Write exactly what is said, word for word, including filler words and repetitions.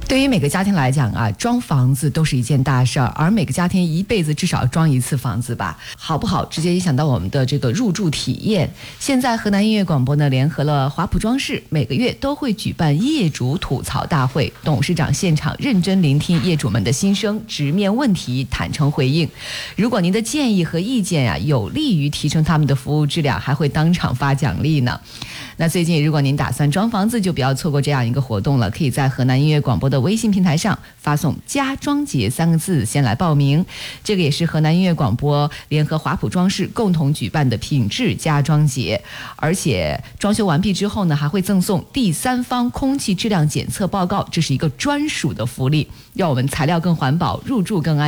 对于每个家庭来讲啊，装房子都是一件大事儿，而每个家庭一辈子至少装一次房子吧，好不好？直接影响到我们的这个入住体验。现在河南音乐广播呢，联合了华普装饰，每个月都会举办业主吐槽大会，董事长现场认真聆听业主们的心声，直面问题，坦诚回应。如果您的建议和意见啊，有利于提升他们的服务质量，还会当场发奖励呢。那最近如果您打算装房子，就不要错过这样一个活动了，可以在河南音乐广播的微信平台上发送家装节三个字先来报名。这个也是河南音乐广播联合华普装饰共同举办的品质家装节，而且装修完毕之后呢，还会赠送第三方空气质量检测报告，这是一个专属的福利，让我们材料更环保，入住更安